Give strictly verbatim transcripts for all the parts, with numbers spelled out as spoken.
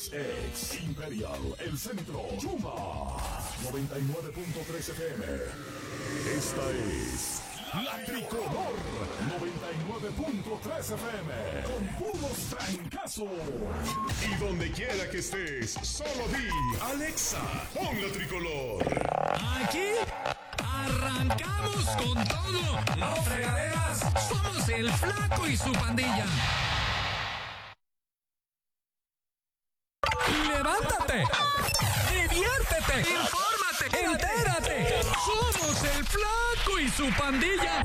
X X Imperial, El Centro, Yuma, noventa y nueve punto tres F M. Esta es La Tricolor, noventa y nueve punto tres F M, con puros trancazos. Y donde quiera que estés, solo di, Alexa, pon La Tricolor. Aquí arrancamos con todo. No fregaderas, somos el Flaco y su pandilla. ¡Levántate! ¡Diviértete! ¡Infórmate! ¡Entérate! ¡Somos el Flaco y su pandilla!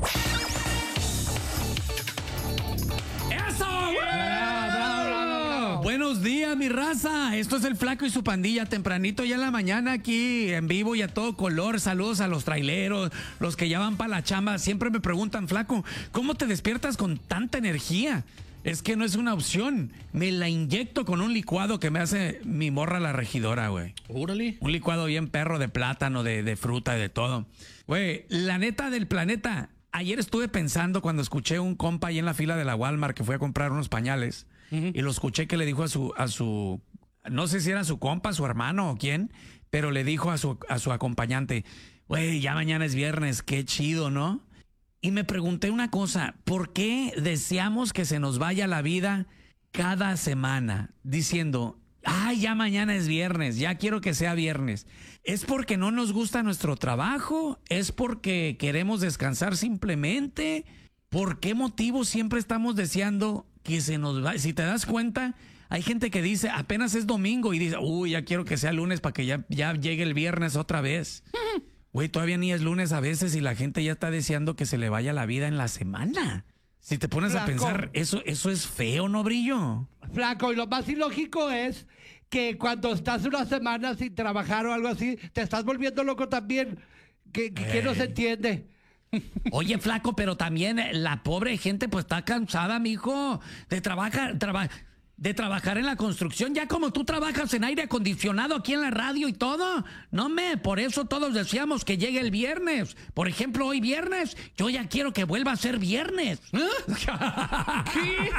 ¡Eso! ¡Bravo! Buenos días, mi raza. Esto es el Flaco y su pandilla. Tempranito ya en la mañana aquí en vivo y a todo color. Saludos a los traileros, los que ya van para la chamba. Siempre me preguntan, Flaco, ¿cómo te despiertas con tanta energía? Es que no es una opción. Me la inyecto con un licuado que me hace mi morra la regidora, güey. Órale. Un licuado bien perro de plátano, de, de fruta y de todo. Güey, la neta del planeta. Ayer estuve pensando cuando escuché un compa ahí en la fila de la Walmart que fue a comprar unos pañales. Uh-huh. Y lo escuché que le dijo a su, a su, no sé si era su compa, su hermano o quién, pero le dijo a su, a su acompañante, güey, ya mañana es viernes, qué chido, ¿no? Y me pregunté una cosa, ¿por qué deseamos que se nos vaya la vida cada semana diciendo, ay, ya mañana es viernes, ya quiero que sea viernes? ¿Es porque no nos gusta nuestro trabajo? ¿Es porque queremos descansar simplemente? ¿Por qué motivo siempre estamos deseando que se nos vaya? Si te das cuenta, hay gente que dice, apenas es domingo y dice, uy, ya quiero que sea lunes para que ya, ya llegue el viernes otra vez. Güey, todavía ni es lunes a veces y la gente ya está deseando que se le vaya la vida en la semana. Si te pones Flaco. a pensar, eso, eso es feo, ¿no, Brillo? Flaco, y lo más ilógico es que cuando estás una semana sin trabajar o algo así, te estás volviendo loco también. Que, que, que no se entiende. Oye, Flaco, pero también la pobre gente pues está cansada, mijo, de trabajar, trabajar. De trabajar en la construcción, ya como tú trabajas en aire acondicionado aquí en la radio y todo. No me, por eso todos decíamos que llegue el viernes. Por ejemplo, hoy viernes, yo ya quiero que vuelva a ser viernes. ¿Qué?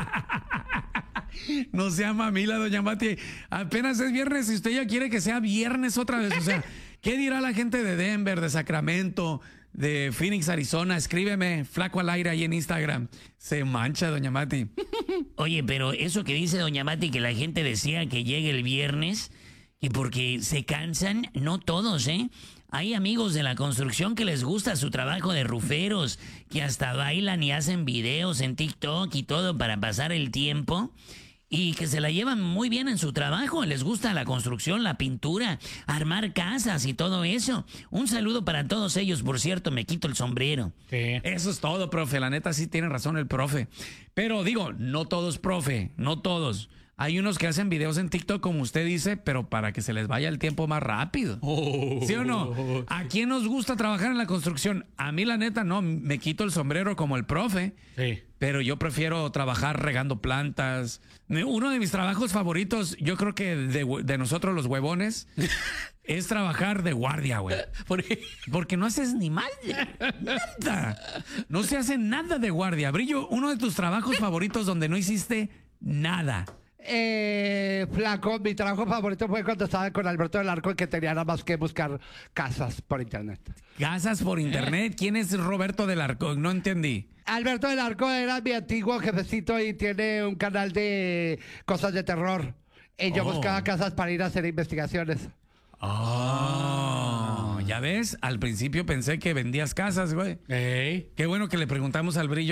No sea mamila, doña Mati. Apenas es viernes y usted ya quiere que sea viernes otra vez. O sea, ¿qué dirá la gente de Denver, de Sacramento, de Phoenix, Arizona? Escríbeme, Flaco al aire ahí en Instagram. Se mancha, doña Mati. Oye, pero eso que dice doña Mati, que la gente decía que llegue el viernes, y porque se cansan, no todos, ¿eh? Hay amigos de la construcción que les gusta su trabajo de ruferos, que hasta bailan y hacen videos en TikTok y todo para pasar el tiempo, y que se la llevan muy bien en su trabajo. Les gusta la construcción, la pintura, armar casas y todo eso. Un saludo para todos ellos, por cierto, me quito el sombrero. Sí. Eso es todo, profe. La neta sí tiene razón el profe. Pero digo, no todos, profe, no todos. Hay unos que hacen videos en TikTok, como usted dice, pero para que se les vaya el tiempo más rápido. Oh. ¿Sí o no? ¿A quién nos gusta trabajar en la construcción? A mí, la neta, no. Me quito el sombrero como el profe. Sí. Pero yo prefiero trabajar regando plantas. Uno de mis trabajos favoritos, yo creo que de, de nosotros los huevones, es trabajar de guardia, güey. ¿Por qué? Porque no haces ni mal. Nada. No se hace nada de guardia. Brillo, uno de tus trabajos favoritos donde no hiciste nada. Eh, Flaco, mi trabajo favorito fue cuando estaba con Alberto del Arco, que tenía nada más que buscar casas por internet. ¿Casas por internet? ¿Quién es Roberto del Arco? No entendí. Alberto del Arco era mi antiguo jefecito y tiene un canal de cosas de terror. Y yo oh. buscaba casas para ir a hacer investigaciones. Oh, ya ves, al principio pensé que vendías casas, güey. Hey. Qué bueno que le preguntamos al Brillo.